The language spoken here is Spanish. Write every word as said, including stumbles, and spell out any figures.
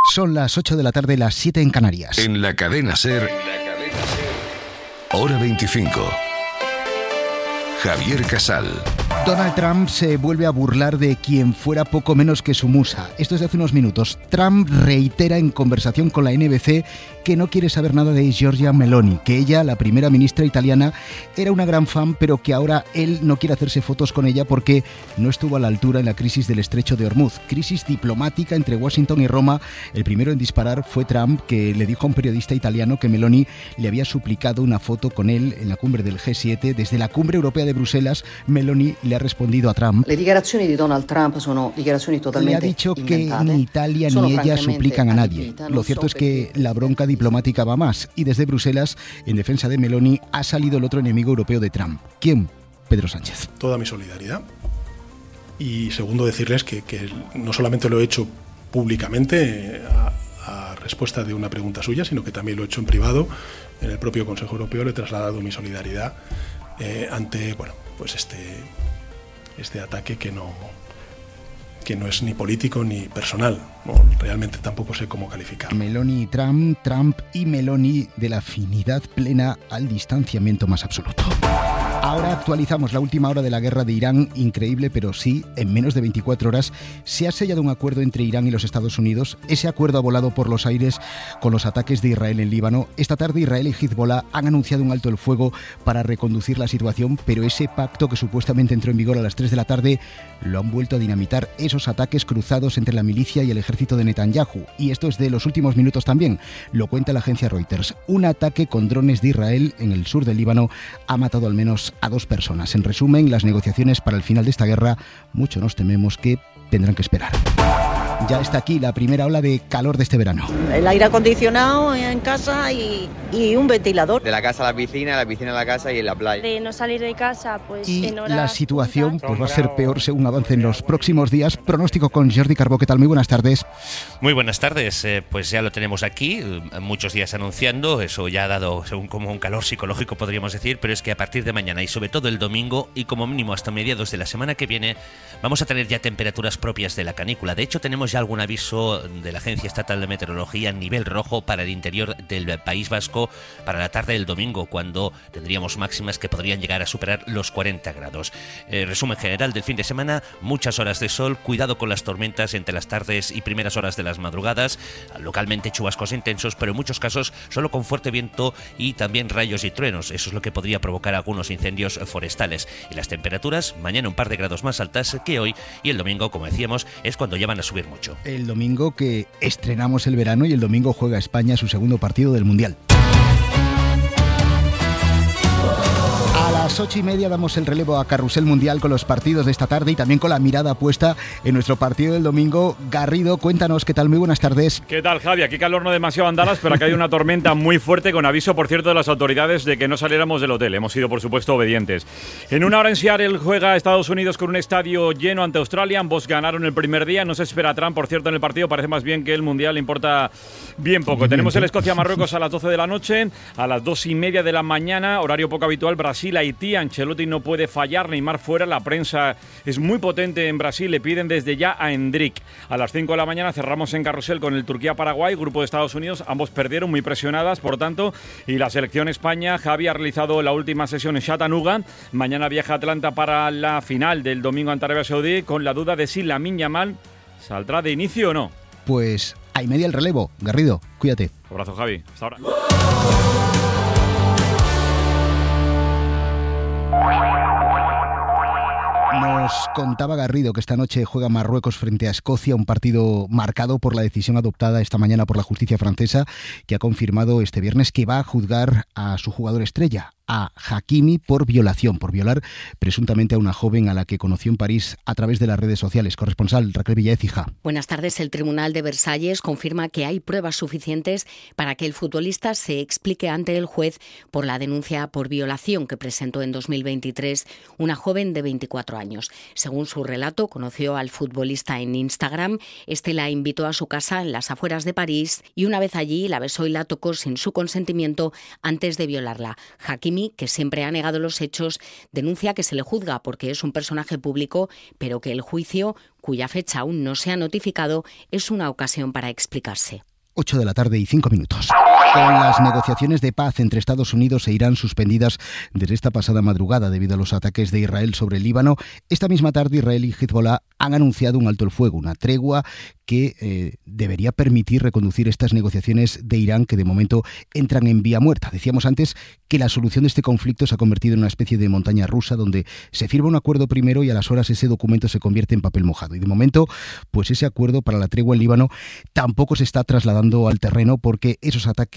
Son las ocho de la tarde, las siete en Canarias. En la cadena SER, hora veinticinco. Javier Casal. Donald Trump se vuelve a burlar de quien fuera poco menos que su musa. Esto es de hace unos minutos. Trump reitera en conversación con la N B C que no quiere saber nada de Giorgia Meloni, que ella, la primera ministra italiana, era una gran fan, pero que ahora él no quiere hacerse fotos con ella porque no estuvo a la altura en la crisis del estrecho de Hormuz. Crisis diplomática entre Washington y Roma. El primero en disparar fue Trump, que le dijo a un periodista italiano que Meloni le había suplicado una foto con él en la cumbre del G siete. Desde la cumbre europea de Bruselas, Meloni le ha respondido a Trump. Le dichiarazioni di Donald Trump sono dichiarazioni totalmente Le ha dicho inventate. que ni Italia Sono ni ella suplican a nadie. adibita, Lo non cierto so es que perché. la bronca diplomática va más, y desde Bruselas, en defensa de Meloni, ha salido el otro enemigo europeo de Trump. ¿Quién? Pedro Sánchez. Toda mi solidaridad. Y segundo, decirles que, que no solamente lo he hecho públicamente a, a respuesta de una pregunta suya, sino que también lo he hecho en privado. En el propio Consejo Europeo le he trasladado mi solidaridad eh, ante, bueno, pues este, este ataque que no, que no es ni político ni personal. No, realmente tampoco sé cómo calificar. Meloni y Trump, Trump y Meloni, de la afinidad plena al distanciamiento más absoluto. Ahora actualizamos la última hora de la guerra de Irán. Increíble, pero sí, en menos de veinticuatro horas se ha sellado un acuerdo entre Irán y los Estados Unidos. Ese acuerdo ha volado por los aires con los ataques de Israel en Líbano. Esta tarde Israel y Hezbollah han anunciado un alto el fuego para reconducir la situación, pero ese pacto que supuestamente entró en vigor a las tres de la tarde lo han vuelto a dinamitar esos ataques cruzados entre la milicia y el ejército de Netanyahu. Y esto es de los últimos minutos también, lo cuenta la agencia Reuters. Un ataque con drones de Israel en el sur del Líbano ha matado al menos a dos personas. En resumen, las negociaciones para el final de esta guerra, mucho nos tememos que tendrán que esperar. Ya está aquí la primera ola de calor de este verano. El aire acondicionado en casa y, y un ventilador. De la casa a la piscina, de la piscina a la casa y en la playa. De no salir de casa, pues Y en horas la situación puntas. pues va a ser peor según avancen los próximos días. Pronóstico con Jordi Carbó. ¿Qué tal? Muy buenas tardes. Muy buenas tardes, eh, pues ya lo tenemos aquí, eh, muchos días anunciando, eso ya ha dado según como un calor psicológico podríamos decir, pero es que a partir de mañana y sobre todo el domingo y como mínimo hasta mediados de la semana que viene vamos a tener ya temperaturas propias de la canícula. De hecho tenemos ya algún aviso de la Agencia Estatal de Meteorología en nivel rojo para el interior del País Vasco para la tarde del domingo, cuando tendríamos máximas que podrían llegar a superar los cuarenta grados. Eh, resumen general del fin de semana, muchas horas de sol, cuidado con las tormentas entre las tardes y primeras horas de las madrugadas, localmente chubascos intensos, pero en muchos casos solo con fuerte viento y también rayos y truenos. Eso es lo que podría provocar algunos incendios forestales. Y las temperaturas, mañana un par de grados más altas que hoy, y el domingo, como decíamos, es cuando ya van a subir mucho. El domingo que estrenamos el verano y el domingo juega España su segundo partido del Mundial. A las ocho y media damos el relevo a Carrusel Mundial con los partidos de esta tarde y también con la mirada puesta en nuestro partido del domingo. Garrido, cuéntanos, ¿qué tal? Muy buenas tardes. ¿Qué tal, Javi? Aquí calor no demasiado andalas, pero aquí hay una tormenta muy fuerte con aviso, por cierto, de las autoridades de que no saliéramos del hotel. Hemos sido, por supuesto, obedientes. En una hora en Seattle juega Estados Unidos con un estadio lleno ante Australia. Ambos ganaron el primer día. No se espera a Trump, por cierto, en el partido. Parece más bien que el Mundial le importa bien poco. Bien, Tenemos el Escocia-Marruecos a las doce de la noche. A las dos y media de la mañana, horario poco habitual, Brasil-Haití. Ancelotti no puede fallar, Neymar fuera, la prensa es muy potente en Brasil, le piden desde ya a Endrick. A las cinco de la mañana cerramos en Carrusel con el Turquía-Paraguay, grupo de Estados Unidos, ambos perdieron, muy presionadas, por tanto, y la selección España, Javi ha realizado la última sesión en Chattanooga, mañana viaja a Atlanta para la final del domingo ante Arabia Saudí, con la duda de si Lamine Yamal saldrá de inicio o no. Pues a y media el relevo. Garrido, cuídate. Un abrazo, Javi. Hasta ahora. Nos contaba Garrido que esta noche juega Marruecos frente a Escocia, un partido marcado por la decisión adoptada esta mañana por la justicia francesa, que ha confirmado este viernes que va a juzgar a su jugador estrella, a Hakimi, por violación, por violar presuntamente a una joven a la que conoció en París a través de las redes sociales. Corresponsal Raquel Villaécija. Buenas tardes. El Tribunal de Versalles confirma que hay pruebas suficientes para que el futbolista se explique ante el juez por la denuncia por violación que presentó en dos mil veintitrés una joven de veinticuatro años. Según su relato, conoció al futbolista en Instagram. Este la invitó a su casa en las afueras de París y una vez allí la besó y la tocó sin su consentimiento antes de violarla. Hakimi, que siempre ha negado los hechos, denuncia que se le juzga porque es un personaje público, pero que el juicio, cuya fecha aún no se ha notificado, es una ocasión para explicarse. ocho de la tarde y cinco minutos. Con las negociaciones de paz entre Estados Unidos e Irán suspendidas desde esta pasada madrugada debido a los ataques de Israel sobre el Líbano, esta misma tarde Israel y Hezbollah han anunciado un alto el fuego, una tregua que eh, debería permitir reconducir estas negociaciones de Irán que de momento entran en vía muerta. Decíamos antes que la solución de este conflicto se ha convertido en una especie de montaña rusa donde se firma un acuerdo primero y a las horas ese documento se convierte en papel mojado. Y de momento, pues ese acuerdo para la tregua en Líbano tampoco se está trasladando al terreno porque esos ataques